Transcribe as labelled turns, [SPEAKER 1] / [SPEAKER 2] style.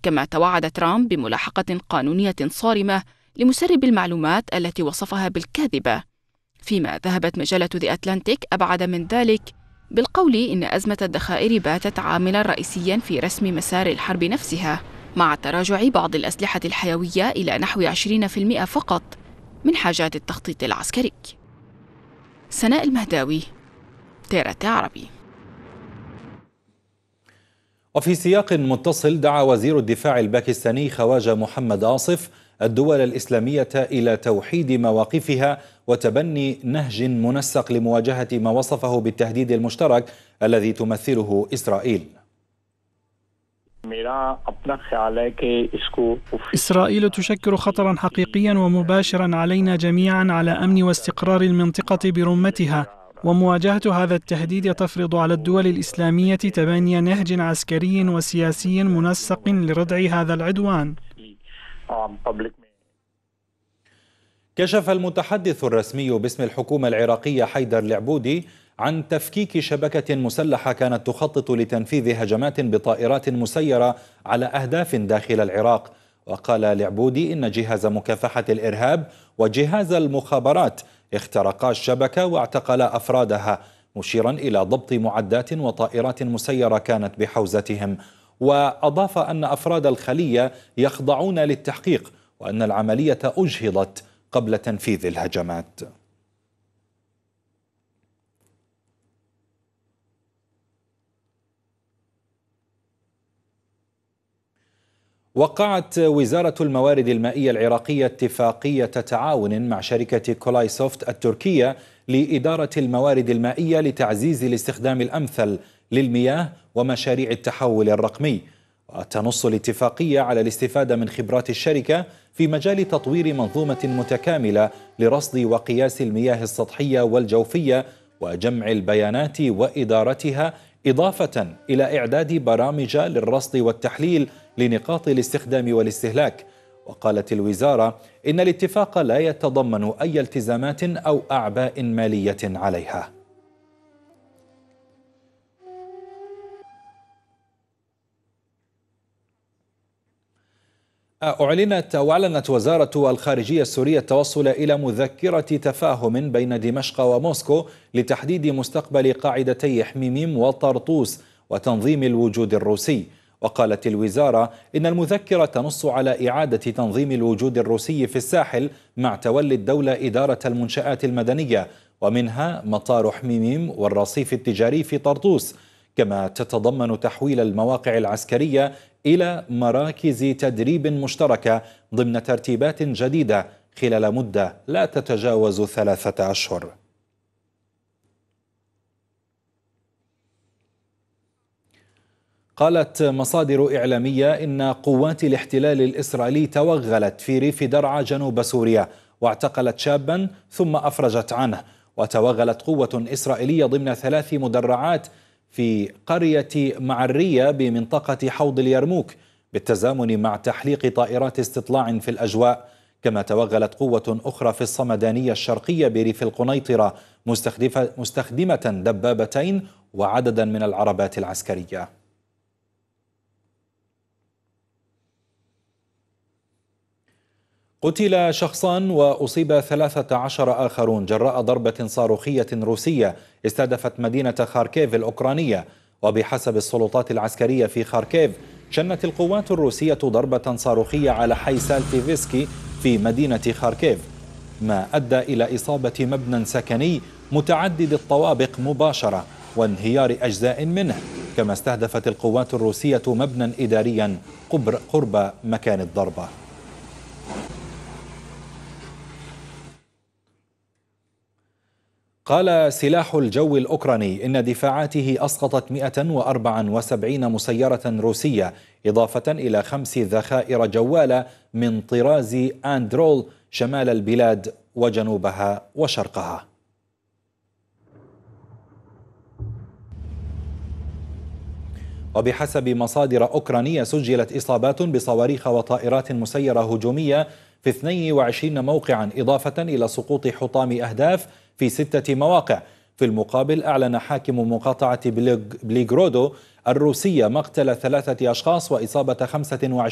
[SPEAKER 1] كما توعد ترامب بملاحقة قانونية صارمة لمسرب المعلومات التي وصفها بالكاذبة، فيما ذهبت مجلة The Atlantic أبعد من ذلك بالقول إن أزمة الذخائر باتت عاملاً رئيسياً في رسم مسار الحرب نفسها، مع تراجع بعض الأسلحة الحيوية إلى نحو 20% فقط من حاجات التخطيط العسكري. سناء المهداوي، TRT عربي.
[SPEAKER 2] وفي سياق متصل، دعا وزير الدفاع الباكستاني خواجة محمد آصف الدول الإسلامية إلى توحيد مواقفها وتبني نهج منسق لمواجهة ما وصفه بالتهديد المشترك الذي تمثله إسرائيل.
[SPEAKER 3] إسرائيل تشكل خطرا حقيقيا ومباشرا علينا جميعا على أمن واستقرار المنطقة برمتها، ومواجهة هذا التهديد تفرض على الدول الإسلامية تبني نهج عسكري وسياسي منسق لردع هذا العدوان.
[SPEAKER 2] كشف المتحدث الرسمي باسم الحكومة العراقية حيدر العبودي عن تفكيك شبكة مسلحة كانت تخطط لتنفيذ هجمات بطائرات مسيرة على أهداف داخل العراق. وقال العبودي إن جهاز مكافحة الإرهاب وجهاز المخابرات اخترقا الشبكة واعتقلا أفرادها، مشيرا إلى ضبط معدات وطائرات مسيرة كانت بحوزتهم. وأضاف أن أفراد الخلية يخضعون للتحقيق وأن العملية أجهضت قبل تنفيذ الهجمات. وقعت وزارة الموارد المائية العراقية اتفاقية تعاون مع شركة كولايسوفت التركية لإدارة الموارد المائية لتعزيز الاستخدام الأمثل للمياه ومشاريع التحول الرقمي. وتنص الاتفاقية على الاستفادة من خبرات الشركة في مجال تطوير منظومة متكاملة لرصد وقياس المياه السطحية والجوفية وجمع البيانات وإدارتها، إضافة إلى إعداد برامج للرصد والتحليل لنقاط الاستخدام والاستهلاك. وقالت الوزارة إن الاتفاق لا يتضمن أي التزامات أو أعباء مالية عليها. أعلنت وزارة الخارجية السورية التوصل إلى مذكرة تفاهم بين دمشق وموسكو لتحديد مستقبل قاعدتي حميميم وطرطوس وتنظيم الوجود الروسي. وقالت الوزارة إن المذكرة تنص على إعادة تنظيم الوجود الروسي في الساحل مع تولي الدولة إدارة المنشآت المدنية، ومنها مطار حميميم والرصيف التجاري في طرطوس، كما تتضمن تحويل المواقع العسكرية إلى مراكز تدريب مشتركة ضمن ترتيبات جديدة خلال مدة لا تتجاوز 3 أشهر. قالت مصادر إعلامية إن قوات الاحتلال الإسرائيلي توغلت في ريف درعا جنوب سوريا واعتقلت شابا ثم أفرجت عنه. وتوغلت قوة إسرائيلية ضمن 3 مدرعات في قرية معرية بمنطقة حوض اليرموك بالتزامن مع تحليق طائرات استطلاع في الأجواء. كما توغلت قوة أخرى في الصمدانية الشرقية بريف القنيطرة مستخدمة دبابتين وعددا من العربات العسكرية. قتل شخصان وأصيب 13 آخرون جراء ضربة صاروخية روسية استهدفت مدينة خاركيف الأوكرانية. وبحسب السلطات العسكرية في خاركيف، شنت القوات الروسية ضربة صاروخية على حي سالتيفسكي في مدينة خاركيف، ما أدى إلى إصابة مبنى سكني متعدد الطوابق مباشرة وانهيار أجزاء منه. كما استهدفت القوات الروسية مبنى إداريا قرب مكان الضربة. قال سلاح الجو الأوكراني إن دفاعاته أسقطت 174 مسيرة روسية، إضافة إلى 5 ذخائر جوالة من طراز أندرول شمال البلاد وجنوبها وشرقها. وبحسب مصادر أوكرانية سجلت إصابات بصواريخ وطائرات مسيرة هجومية في 22 موقعا، إضافة إلى سقوط حطام أهداف في 6 مواقع. في المقابل أعلن حاكم مقاطعة بليغرودو الروسية مقتل 3 أشخاص وإصابة 25